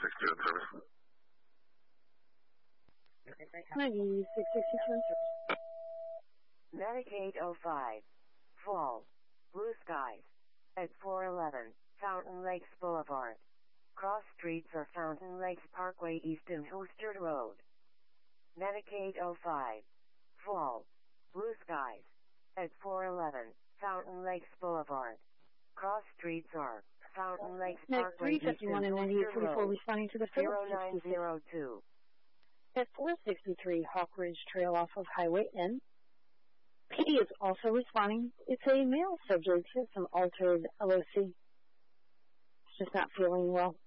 662 in service. 9662 in service. Medicaid 05. Fall. Blue skies. At 411 Fountain Lakes Boulevard. Cross streets are Fountain Lakes Parkway East and Hooster Road. Medicaid 05. Fall. Blue skies. At 411 Fountain Lakes Boulevard. Cross streets are Fountain Lakes Parkway East and 351 and Hooster 9844 Road. responding to the Phillips 0902. at 463 Hawk Ridge Trail off of Highway N. PD is also responding. It's a male subject with some altered LOC. He's just not feeling well.